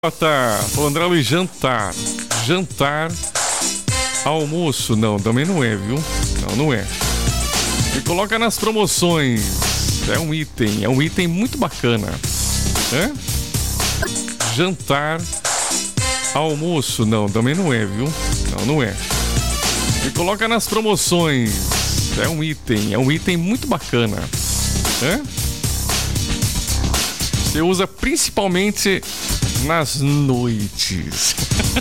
O André Luiz, jantar. Jantar, almoço. Não, também não é, viu? Não é. E coloca nas promoções. É um item muito bacana. É? Jantar, almoço. Não, também não é, viu? Não é. E coloca nas promoções. É um item muito bacana. É? Você usa principalmente nas noites.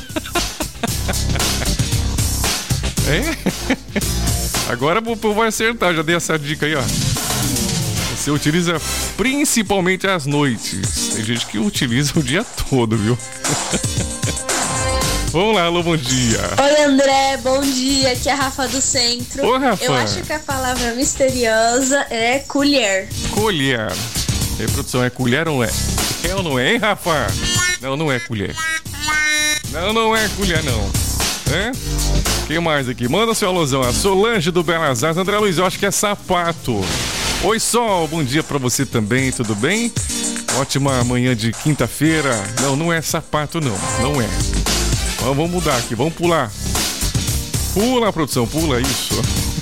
É? Agora o povo vai acertar, já dei essa dica aí, ó. Você utiliza principalmente às noites. Tem gente que utiliza o dia todo, viu? Vamos lá, alô, bom dia. Oi, André, bom dia. Aqui é a Rafa do Centro. Ô, Rafa. Eu acho que a palavra misteriosa é colher. Colher. E aí, produção, é colher ou não é? É ou não é, hein, Rafa? Não é colher. Não é colher, não. É? Quem mais aqui? Manda seu alusão. A Solange do Belas Artes. André Luiz, eu acho que é sapato. Oi, Sol. Bom dia pra você também, tudo bem? Ótima manhã de quinta-feira. Não é sapato, não. Não é. Vamos mudar aqui, vamos pular. Pula, produção, pula isso.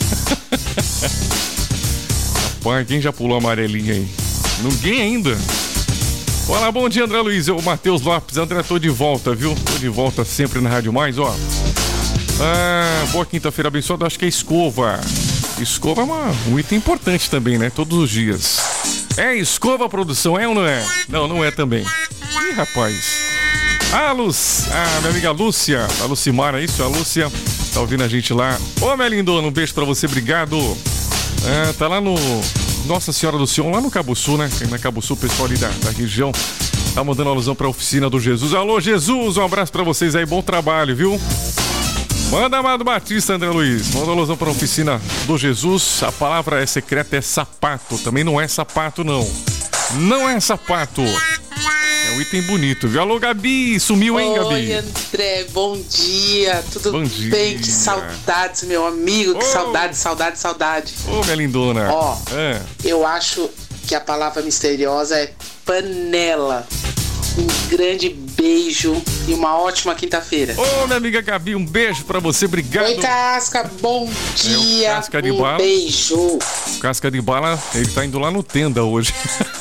Rapaz, quem já pulou a amarelinha aí? Ninguém ainda. Olá, bom dia, André Luiz. Eu, Matheus Lopes. André, tô de volta, viu? Tô de volta sempre na Rádio Mais, ó. Boa quinta-feira abençoada. Acho que é escova. Escova é um item importante também, né? Todos os dias. É escova, produção, é ou não é? Não é também. Ih, rapaz. Minha amiga Lúcia. A Lucimara, isso? A Lúcia tá ouvindo a gente lá. Ô, minha lindona, um beijo pra você, obrigado. Tá lá no Nossa Senhora do Sion, lá no Cabuçu, né? Na Cabuçu, o pessoal ali da região tá mandando alusão pra oficina do Jesus. Alô, Jesus, um abraço pra vocês aí, bom trabalho, viu? Manda, Amado Batista, André Luiz. Manda alusão pra oficina do Jesus. A palavra é secreta, é sapato. Também não é sapato, não. Não é sapato. É um item bonito, viu? Alô, Gabi, sumiu, hein, Gabi? Oi, André, bom dia. Tudo bom dia. bem? Que saudades, meu amigo. Que saudade. Ô, minha lindona. Eu acho que a palavra misteriosa é panela. Um grande beijo e uma ótima quinta-feira. Ô, minha amiga Gabi, um beijo pra você, obrigado. Oi, Casca, bom dia. Casca de bala. Beijo. Casca de bala, ele tá indo lá no Tenda hoje.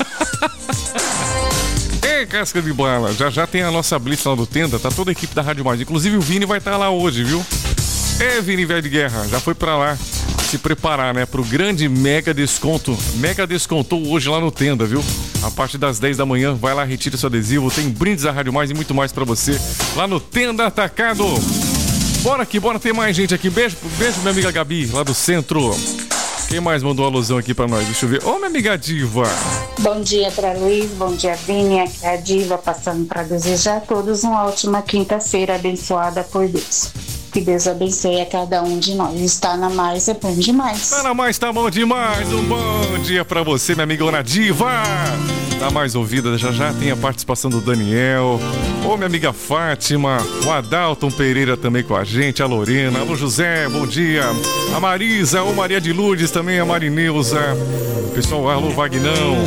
Casca de bala, já tem a nossa blitz lá do Tenda, tá toda a equipe da Rádio Mais, inclusive o Vini vai estar lá hoje, viu? Vini, velho de guerra, já foi pra lá se preparar, né, pro grande mega desconto hoje lá no Tenda, viu? A partir das 10 da manhã, vai lá, retira seu adesivo, tem brindes da Rádio Mais e muito mais pra você lá no Tenda Atacado. Bora ter mais gente aqui, beijo minha amiga Gabi, lá do centro. Quem mais mandou a alusão aqui pra nós? Deixa eu ver. Ô, minha amiga Diva. Bom dia, André Luiz. Bom dia, Vini. Aqui é a Diva, passando para desejar a todos uma ótima quinta-feira abençoada por Deus. Que Deus abençoe a cada um de nós. Estar na Mais é bom demais. Tá na Mais, tá bom demais. Um bom dia pra você, minha amigona Diva. Tá mais ouvida, já tem a participação do Daniel. Ô, minha amiga Fátima. O Adalton Pereira também com a gente. A Lorena. Alô, José, bom dia. A Marisa, ô Maria de Lourdes também, a Marineuza. Pessoal, alô, Vagnão.